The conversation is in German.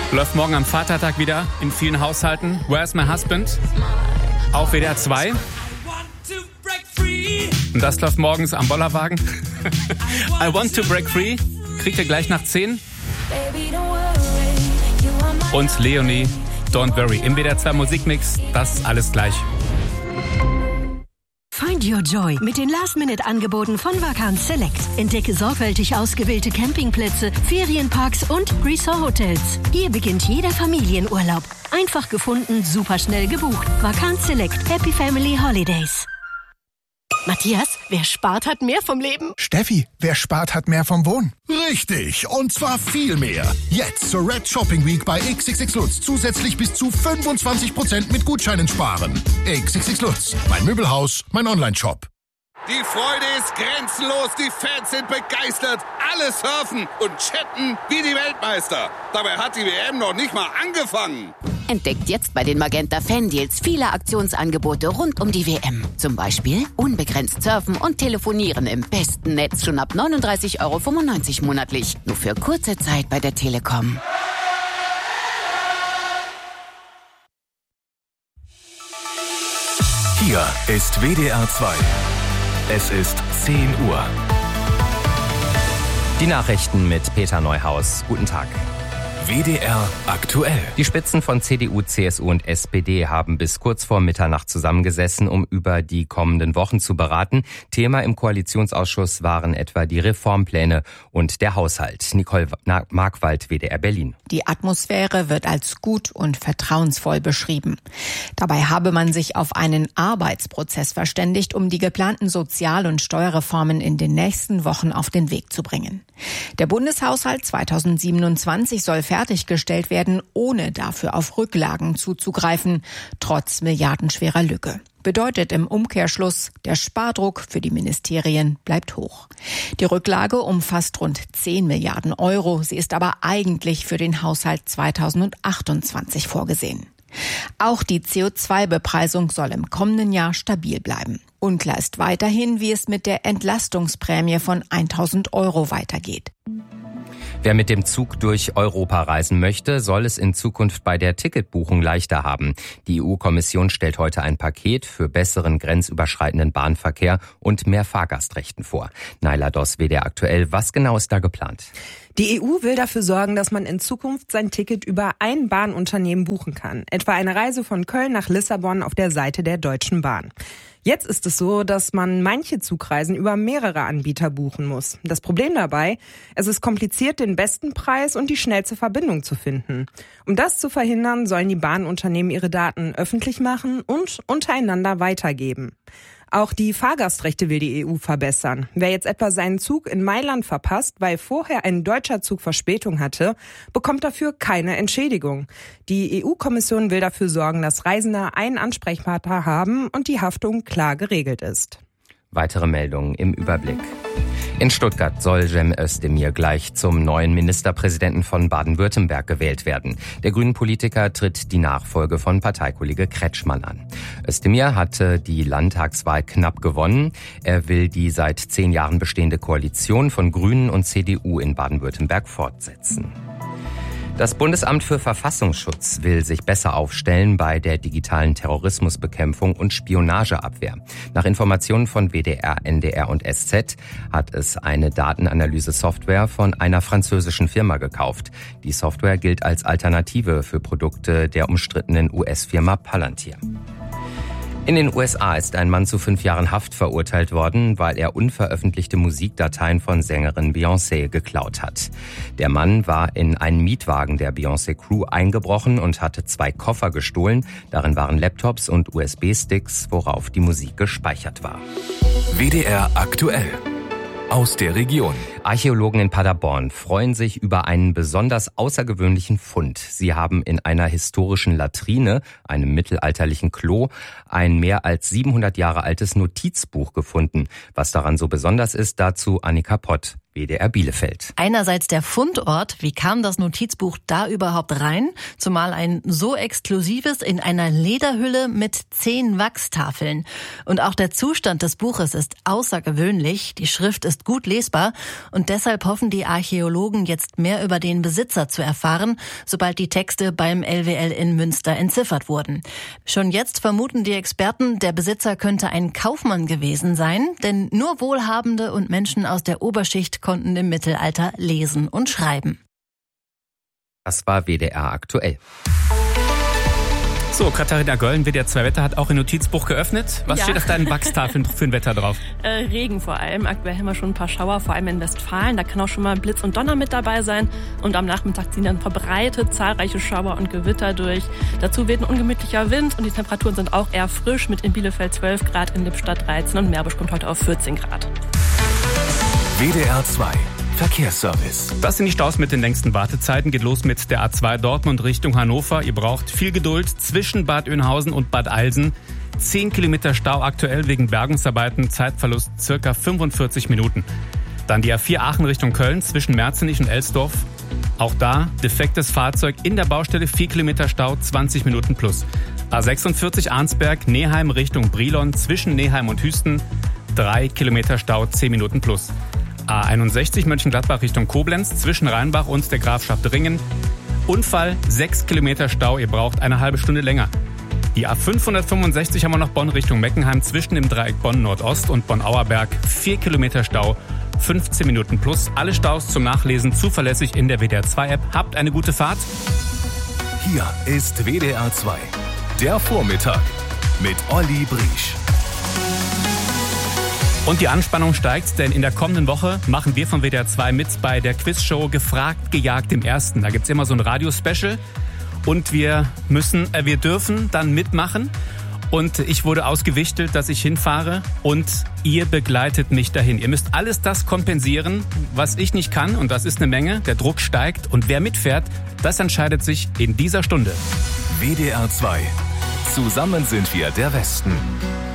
Läuft morgen am Vatertag wieder in vielen Haushalten. Where's My Husband? Auf WDR 2. Und das läuft morgens am Bollerwagen. I Want to Break Free. Kriegt ihr gleich nach 10. Und Leonie, Don't Worry. Im WDR 2 Musikmix. Das alles gleich. Find your joy mit den Last-Minute-Angeboten von Vacanz Select. Entdecke sorgfältig ausgewählte Campingplätze, Ferienparks und Resort-Hotels. Hier beginnt jeder Familienurlaub. Einfach gefunden, superschnell gebucht. Vacanz Select. Happy Family Holidays. Matthias, wer spart, hat mehr vom Leben. Steffi, wer spart, hat mehr vom Wohnen. Richtig, und zwar viel mehr. Jetzt zur Red Shopping Week bei XXX Lutz zusätzlich bis zu 25% mit Gutscheinen sparen. XXX Lutz, mein Möbelhaus, mein Online-Shop. Die Freude ist grenzenlos, die Fans sind begeistert, alle surfen und chatten wie die Weltmeister. Dabei hat die WM noch nicht mal angefangen. Entdeckt jetzt bei den Magenta Fan-Deals viele Aktionsangebote rund um die WM. Zum Beispiel unbegrenzt surfen und telefonieren im besten Netz schon ab 39,95 € monatlich. Nur für kurze Zeit bei der Telekom. Hier ist WDR 2. Es ist 10 Uhr. Die Nachrichten mit Peter Neuhaus. Guten Tag. WDR aktuell. Die Spitzen von CDU, CSU und SPD haben bis kurz vor Mitternacht zusammengesessen, um über die kommenden Wochen zu beraten. Thema im Koalitionsausschuss waren etwa die Reformpläne und der Haushalt. Nicole Markwald, WDR Berlin. Die Atmosphäre wird als gut und vertrauensvoll beschrieben. Dabei habe man sich auf einen Arbeitsprozess verständigt, um die geplanten Sozial- und Steuerreformen in den nächsten Wochen auf den Weg zu bringen. Der Bundeshaushalt 2027 soll fertiggestellt werden, ohne dafür auf Rücklagen zuzugreifen, trotz milliardenschwerer Lücke. Bedeutet im Umkehrschluss, der Spardruck für die Ministerien bleibt hoch. Die Rücklage umfasst rund 10 Milliarden €. Sie ist aber eigentlich für den Haushalt 2028 vorgesehen. Auch die CO2-Bepreisung soll im kommenden Jahr stabil bleiben. Unklar ist weiterhin, wie es mit der Entlastungsprämie von 1.000 € weitergeht. Wer mit dem Zug durch Europa reisen möchte, soll es in Zukunft bei der Ticketbuchung leichter haben. Die EU-Kommission stellt heute ein Paket für besseren grenzüberschreitenden Bahnverkehr und mehr Fahrgastrechten vor. Naila Doss, WDR aktuell. Was genau ist da geplant? Die EU will dafür sorgen, dass man in Zukunft sein Ticket über ein Bahnunternehmen buchen kann. Etwa eine Reise von Köln nach Lissabon auf der Seite der Deutschen Bahn. Jetzt ist es so, dass man manche Zugreisen über mehrere Anbieter buchen muss. Das Problem dabei, es ist kompliziert, den besten Preis und die schnellste Verbindung zu finden. Um das zu verhindern, sollen die Bahnunternehmen ihre Daten öffentlich machen und untereinander weitergeben. Auch die Fahrgastrechte will die EU verbessern. Wer jetzt etwa seinen Zug in Mailand verpasst, weil vorher ein deutscher Zug Verspätung hatte, bekommt dafür keine Entschädigung. Die EU-Kommission will dafür sorgen, dass Reisende einen Ansprechpartner haben und die Haftung klar geregelt ist. Weitere Meldungen im Überblick. In Stuttgart soll Cem Özdemir gleich zum neuen Ministerpräsidenten von Baden-Württemberg gewählt werden. Der Grünen-Politiker tritt die Nachfolge von Parteikollege Kretschmann an. Özdemir hatte die Landtagswahl knapp gewonnen. Er will die seit 10 Jahren bestehende Koalition von Grünen und CDU in Baden-Württemberg fortsetzen. Das Bundesamt für Verfassungsschutz will sich besser aufstellen bei der digitalen Terrorismusbekämpfung und Spionageabwehr. Nach Informationen von WDR, NDR und SZ hat es eine Datenanalyse-Software von einer französischen Firma gekauft. Die Software gilt als Alternative für Produkte der umstrittenen US-Firma Palantir. In den USA ist ein Mann zu 5 Jahren Haft verurteilt worden, weil er unveröffentlichte Musikdateien von Sängerin Beyoncé geklaut hat. Der Mann war in einen Mietwagen der Beyoncé-Crew eingebrochen und hatte 2 Koffer gestohlen. Darin waren Laptops und USB-Sticks, worauf die Musik gespeichert war. WDR aktuell. Aus der Region. Archäologen in Paderborn freuen sich über einen besonders außergewöhnlichen Fund. Sie haben in einer historischen Latrine, einem mittelalterlichen Klo, ein mehr als 700 Jahre altes Notizbuch gefunden. Was daran so besonders ist, dazu Annika Pott, WDR Bielefeld. Einerseits der Fundort, wie kam das Notizbuch da überhaupt rein? Zumal ein so exklusives in einer Lederhülle mit 10 Wachstafeln. Und auch der Zustand des Buches ist außergewöhnlich. Die Schrift ist gut lesbar und deshalb hoffen die Archäologen jetzt mehr über den Besitzer zu erfahren, sobald die Texte beim LWL in Münster entziffert wurden. Schon jetzt vermuten die Experten, der Besitzer könnte ein Kaufmann gewesen sein, denn nur Wohlhabende und Menschen aus der Oberschicht konnten im Mittelalter lesen und schreiben. Das war WDR aktuell. So, Katharina Gölln, WDR 2 Wetter hat auch ein Notizbuch geöffnet. Was steht auf deinen Wachstafeln für ein Wetter drauf? Regen vor allem. Aktuell haben wir schon ein paar Schauer, vor allem in Westfalen. Da kann auch schon mal Blitz und Donner mit dabei sein. Und am Nachmittag ziehen dann verbreitet zahlreiche Schauer und Gewitter durch. Dazu weht ein ungemütlicher Wind und die Temperaturen sind auch eher frisch. Mit in Bielefeld 12 Grad, in Lippstadt 13 und Meerbusch kommt heute auf 14 Grad. WDR 2 Verkehrsservice. Das sind die Staus mit den längsten Wartezeiten. Geht los mit der A2 Dortmund Richtung Hannover. Ihr braucht viel Geduld zwischen Bad Oeynhausen und Bad Alsen. 10 Kilometer Stau aktuell wegen Bergungsarbeiten. Zeitverlust circa 45 Minuten. Dann die A4 Aachen Richtung Köln zwischen Merzenich und Elsdorf. Auch da defektes Fahrzeug in der Baustelle. 4 Kilometer Stau, 20 Minuten plus. A46 Arnsberg Neheim Richtung Brilon zwischen Neheim und Hüsten. 3 Kilometer Stau, 10 Minuten plus. A61 Mönchengladbach Richtung Koblenz zwischen Rheinbach und der Grafschaft Ringen. Unfall, 6 Kilometer Stau, ihr braucht eine halbe Stunde länger. Die A565 haben wir noch Bonn Richtung Meckenheim zwischen dem Dreieck Bonn Nordost und Bonn-Auerberg. 4 Kilometer Stau, 15 Minuten plus. Alle Staus zum Nachlesen zuverlässig in der WDR 2 App. Habt eine gute Fahrt. Hier ist WDR 2, der Vormittag mit Olli Briesch. Und die Anspannung steigt, denn in der kommenden Woche machen wir von WDR 2 mit bei der Quizshow Gefragt, gejagt im Ersten. Da gibt's immer so ein Radio-Special und wir dürfen dann mitmachen. Und ich wurde ausgewichtelt, dass ich hinfahre und ihr begleitet mich dahin. Ihr müsst alles das kompensieren, was ich nicht kann und das ist eine Menge. Der Druck steigt und wer mitfährt, das entscheidet sich in dieser Stunde. WDR 2. Zusammen sind wir der Westen.